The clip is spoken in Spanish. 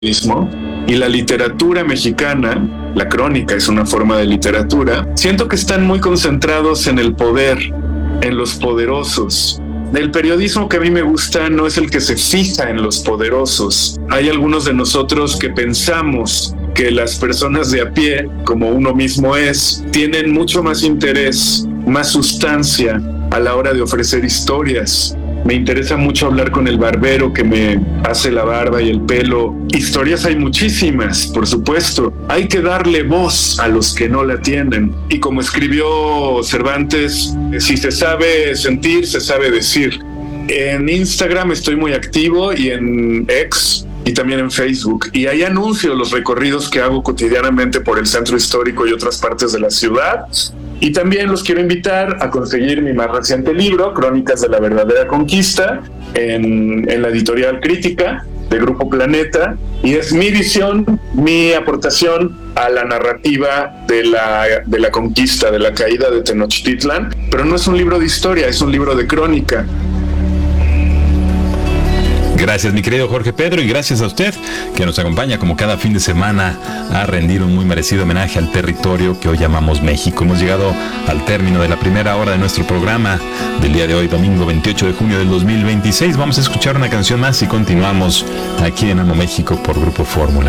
periodismo y la literatura mexicana, la crónica es una forma de literatura, siento que están muy concentrados en el poder, en los poderosos. El periodismo que a mí me gusta no es el que se fija en los poderosos. Hay algunos de nosotros que pensamos que las personas de a pie, como uno mismo es, tienen mucho más interés, más sustancia a la hora de ofrecer historias. Me interesa mucho hablar con el barbero que me hace la barba y el pelo. Historias hay muchísimas, por supuesto. Hay que darle voz a los que no la tienen. Y como escribió Cervantes, si se sabe sentir, se sabe decir. En Instagram estoy muy activo y en X y también en Facebook. Y ahí anuncio los recorridos que hago cotidianamente por el centro histórico y otras partes de la ciudad. Y también los quiero invitar a conseguir mi más reciente libro, Crónicas de la Verdadera Conquista, en la editorial Crítica de Grupo Planeta. Y es mi visión, mi aportación a la narrativa de la conquista, de la caída de Tenochtitlan. Pero no es un libro de historia, es un libro de crónica. Gracias, mi querido Jorge Pedro, y gracias a usted que nos acompaña como cada fin de semana a rendir un muy merecido homenaje al territorio que hoy llamamos México. Hemos llegado al término de la primera hora de nuestro programa del día de hoy, domingo 28 de junio del 2026. Vamos a escuchar una canción más y continuamos aquí en Amo México por Grupo Fórmula.